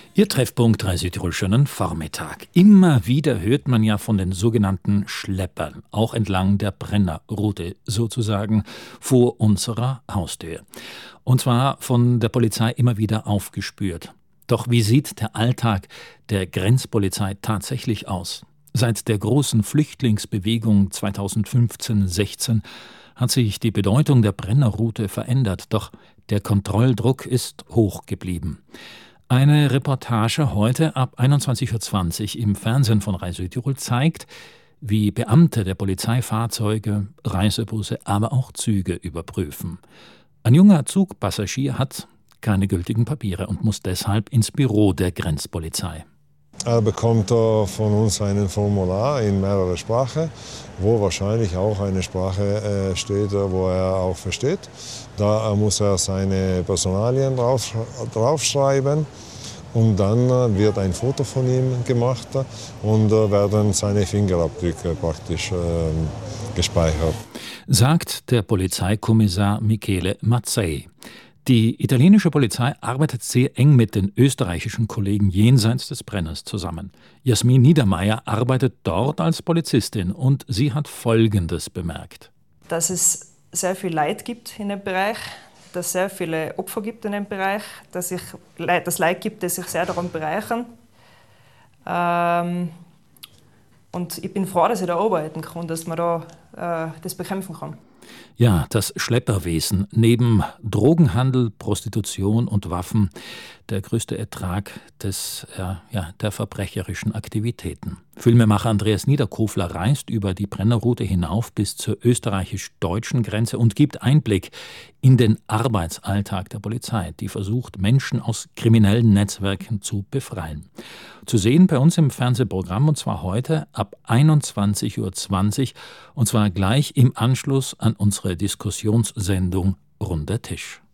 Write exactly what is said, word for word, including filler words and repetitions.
Ihr Treffpunkt drei Südtirol, schönen Vormittag. Immer wieder hört man ja von den sogenannten Schleppern, auch entlang der Brennerroute, sozusagen vor unserer Haustür. Und zwar von der Polizei immer wieder aufgespürt. Doch wie sieht der Alltag der Grenzpolizei tatsächlich aus? Seit der großen Flüchtlingsbewegung zweitausendfünfzehn sechzehn hat sich die Bedeutung der Brennerroute verändert, doch der Kontrolldruck ist hoch geblieben. Eine Reportage heute ab einundzwanzig Uhr zwanzig im Fernsehen von drei Südtirol zeigt, wie Beamte der Polizei Fahrzeuge, Reisebusse, aber auch Züge überprüfen. Ein junger Zugpassagier hat keine gültigen Papiere und muss deshalb ins Büro der Grenzpolizei. Er bekommt von uns ein Formular in mehrerer Sprachen, wo wahrscheinlich auch eine Sprache steht, wo er auch versteht. Da muss er seine Personalien drauf, draufschreiben und dann wird ein Foto von ihm gemacht und werden seine Fingerabdrücke praktisch äh, gespeichert. Sagt der Polizeikommissar Michele Mazzei. Die italienische Polizei arbeitet sehr eng mit den österreichischen Kollegen jenseits des Brenners zusammen. Jasmin Niedermeyer arbeitet dort als Polizistin und sie hat Folgendes bemerkt. Dass es sehr viel Leid gibt in dem Bereich, dass es sehr viele Opfer gibt in dem Bereich, dass es das Leid gibt, das sich sehr daran bereichern. Ähm, und ich bin froh, dass ich da arbeiten kann, dass man da äh, das bekämpfen kann. Ja, das Schlepperwesen, neben Drogenhandel, Prostitution und Waffen, der größte Ertrag des, ja, ja, der verbrecherischen Aktivitäten. Filmemacher Andreas Niederkofler reist über die Brennerroute hinauf bis zur österreichisch-deutschen Grenze und gibt Einblick in den Arbeitsalltag der Polizei, die versucht, Menschen aus kriminellen Netzwerken zu befreien. Zu sehen bei uns im Fernsehprogramm, und zwar heute ab einundzwanzig Uhr zwanzig, und zwar gleich im Anschluss an unsere Diskussionssendung Runder Tisch.